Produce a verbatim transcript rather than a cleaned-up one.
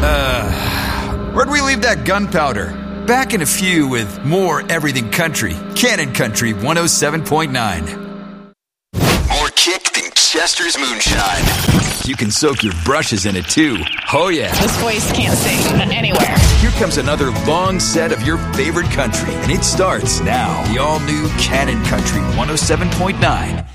Uh, where'd we leave that gunpowder? Back in a few with more Everything Country. Cannon Country one oh seven point nine. More kick than Chester's Moonshine. You can soak your brushes in it too. Oh yeah. This voice can't sing anywhere. Here comes another long set of your favorite country, and it starts now. The all-new Cannon Country one oh seven point nine.